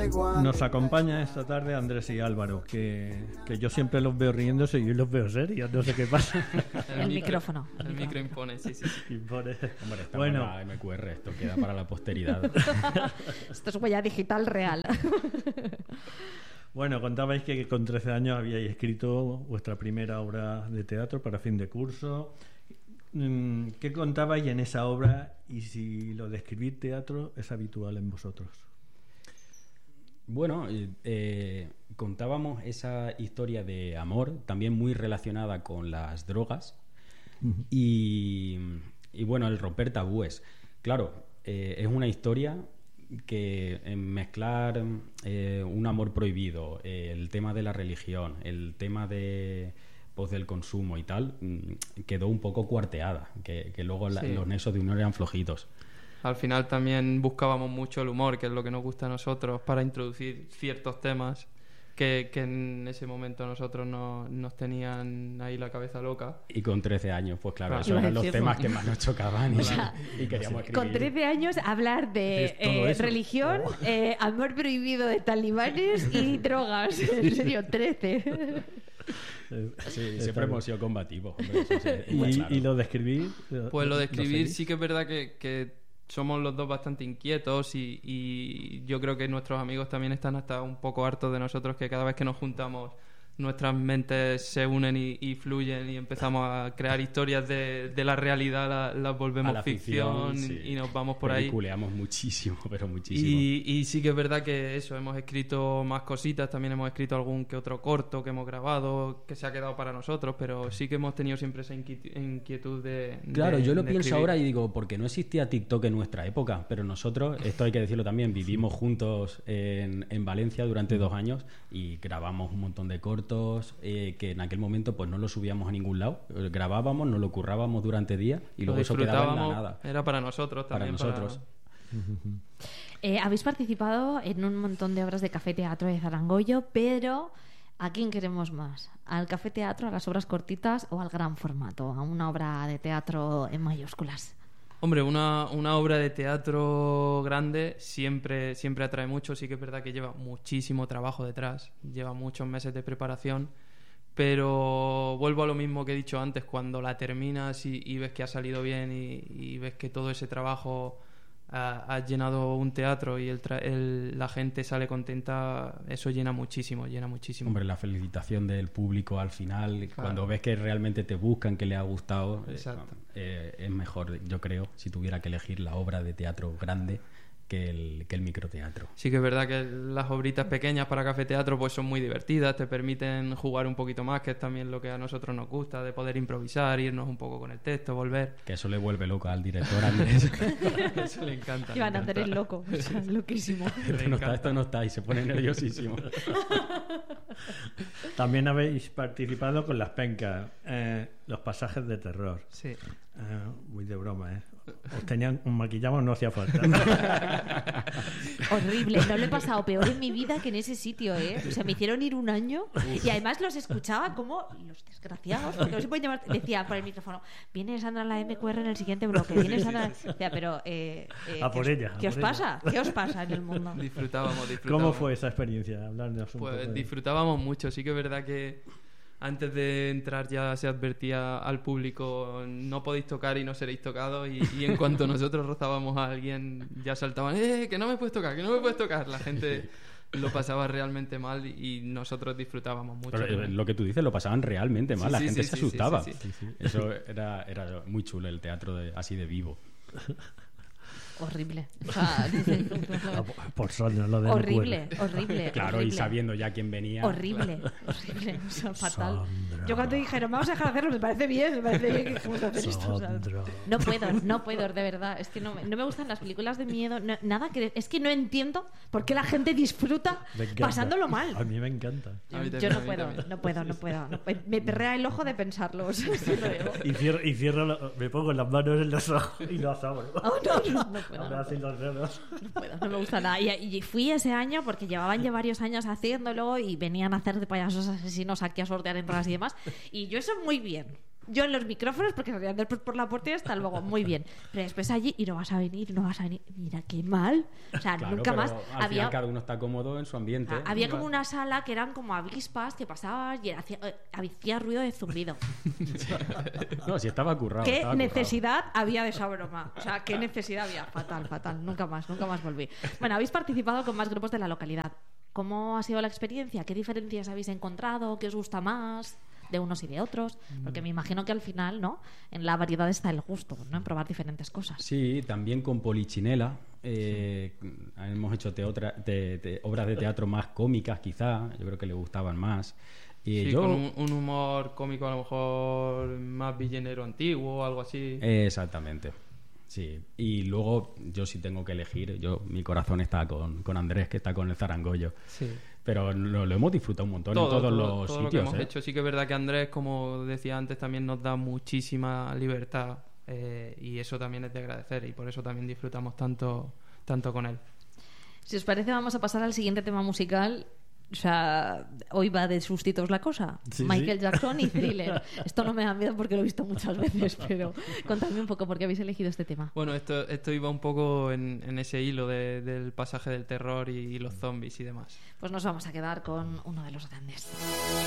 Nos acompaña esta tarde Andrés y Álvaro, que yo siempre los veo riéndose y hoy los veo serios, no sé qué pasa. El micrófono. El micro impone, sí. Impone. Hombre, está Bueno, la MQR, esto queda para la posteridad. Esto es huella digital real. bueno, contabais que con 13 años habíais escrito vuestra primera obra de teatro para fin de curso. ¿Qué contabais en esa obra y si lo de escribir teatro es habitual en vosotros? Bueno, contábamos esa historia de amor, también muy relacionada con las drogas y bueno, el romper tabúes. Claro, es una historia que en mezclar un amor prohibido, el tema de la religión, el tema de pues del consumo y tal, quedó un poco cuarteada, que luego los nexos de unión eran flojitos. Al final también buscábamos mucho el humor, que es lo que nos gusta a nosotros, para introducir ciertos temas que en ese momento nosotros nos tenían ahí la cabeza loca. Y con 13 años, pues claro, esos Iba a eran los decirlo. temas que más nos chocaban O sea, y queríamos escribir. Con 13 años hablar de todo eso. religión, amor prohibido de talibanes y drogas. En serio, 13. Sí, siempre hemos sido combativos. Hombre, eso sí, ¿Y lo de escribir? Pues lo de escribir seguís? sí que es verdad que somos los dos bastante inquietos y yo creo que nuestros amigos también están hasta un poco hartos de nosotros, que cada vez que nos juntamos nuestras mentes se unen y fluyen y empezamos a crear historias de la realidad, las volvemos a la ficción sí. y nos vamos por ahí. Peliculeamos muchísimo, pero muchísimo. Y sí que es verdad que eso, hemos escrito más cositas, también hemos escrito algún que otro corto que hemos grabado, que se ha quedado para nosotros, pero sí que hemos tenido siempre esa inquietud de... Claro, yo lo de pienso escribir. ahora y digo, porque no existía TikTok en nuestra época, pero nosotros, esto hay que decirlo también, vivimos juntos en Valencia durante 2 años y grabamos un montón de cortos que en aquel momento pues no lo subíamos a ningún lado, grabábamos, nos lo currábamos durante días y Lo luego eso quedaba en la disfrutábamos, nada. era para nosotros Para también. nosotros. Habéis participado en un montón de obras de Café Teatro de Zarangoyo, pero ¿a quién queremos más? ¿Al Café Teatro, a las obras cortitas o al gran formato, a una obra de teatro en mayúsculas? Hombre, una obra de teatro grande siempre atrae mucho. Sí que es verdad que lleva muchísimo trabajo detrás, lleva muchos meses de preparación, pero vuelvo a lo mismo que he dicho antes, cuando la terminas y ves que ha salido bien y ves que todo ese trabajo ha llenado un teatro y la gente sale contenta, eso llena muchísimo. Hombre, la felicitación del público al final, cuando ves que realmente te buscan, que le ha gustado, es mejor, yo creo, si tuviera que elegir la obra de teatro grande que el microteatro. Sí que es verdad que las obritas pequeñas para Café Teatro pues son muy divertidas, te permiten jugar un poquito más, que es también lo que a nosotros nos gusta, de poder improvisar, irnos un poco con el texto, volver. Que eso le vuelve loco al director Andrés. Eso le encanta. Iván Andrés loco, o sea, loquísimo. Esto no está y se pone nerviosísimo. También habéis participado con las pencas, los pasajes de terror. Sí. Muy de broma, os maquillamos, no hacía falta. Horrible, no lo he pasado peor en mi vida que en ese sitio, O sea, me hicieron ir un año y además los escuchaba como los desgraciados, porque no se pueden llamar. Decía por el micrófono, viene Sandra la MQR en el siguiente bloque, viene Sandra. Decía, pero A por ella. ¿qué os pasa? ¿Qué os pasa en el mundo? Disfrutábamos. ¿Cómo fue esa experiencia? Hablarnos un poco Pues de... disfrutábamos mucho. Sí que es verdad que antes de entrar ya se advertía al público, no podéis tocar y no seréis tocados, y en cuanto nosotros rozábamos a alguien ya saltaban, que no me puedes tocar, que no me puedes tocar. La gente lo pasaba realmente mal y nosotros disfrutábamos mucho. Pero lo que tú dices, lo pasaban realmente mal, Sí, la sí, gente sí, se sí, asustaba. sí. Eso era muy chulo, el teatro así de vivo. Horrible. O sea, Por Sandra, lo de horrible. Claro, horrible. y sabiendo ya quién venía. Horrible. O sea, fatal. Sandra. Yo cuando dijeron, vamos a dejar de hacerlo, me parece bien que vamos a hacer esto. O sea, Sandra. no puedo, de verdad. Es que no me gustan las películas de miedo. Nada que. Es que no entiendo por qué la gente disfruta Me encanta. pasándolo mal. A mí me encanta. A mí Yo también, no a mí puedo, también. no puedo. Me perrea el ojo de pensarlo. O sea, sí lo digo. Y cierro, me pongo las manos en los ojos y los abro. Oh, no puedo. Ahora así los dedos. No puedo, no me gusta nada. Y fui ese año porque llevaban ya varios años haciéndolo y venían a hacer de payasos asesinos aquí a sortear entradas y demás. Y yo eso muy bien. Yo en los micrófonos, porque salían después por la puerta y hasta luego, muy bien. Pero después allí, y no vas a venir, no vas a venir. Mira, qué mal. O sea, Claro, nunca pero más al había... final cada uno está cómodo en su ambiente. Había como una sala que eran como avispas que pasabas y hacía ruido de zumbido. No, si estaba currado. ¿Qué estaba currado. necesidad había de esa broma? O sea, ¿qué necesidad había? Fatal, fatal. Nunca más volví. Bueno, habéis participado con más grupos de la localidad. ¿Cómo ha sido la experiencia? ¿Qué diferencias habéis encontrado? ¿Qué os gusta más de unos y de otros? Porque me imagino que al final, ¿no? En la variedad está el gusto, ¿no? En probar diferentes cosas. Sí, también con Polichinela. Hemos hecho obras de teatro más cómicas, quizá. Yo creo que le gustaban más. Y Sí, yo... con un humor cómico a lo mejor más villenero antiguo o algo así. Exactamente. Sí. Y luego yo sí tengo que elegir. Mi corazón está con Andrés, que está con el Zarangollo. Sí. Pero lo hemos disfrutado un montón en todos los todo lo que sitios. hemos hecho. Sí que es verdad que Andrés, como decía antes, también nos da muchísima libertad y eso también es de agradecer y por eso también disfrutamos tanto con él. Si os parece, vamos a pasar al siguiente tema musical. O sea, hoy va de sustitos la cosa. Sí, Michael sí. Jackson y Thriller. Esto no me da miedo porque lo he visto muchas veces, pero contadme un poco por qué habéis elegido este tema. Bueno, esto iba un poco en ese hilo del pasaje del terror y los zombies y demás. Pues nos vamos a quedar con uno de los grandes.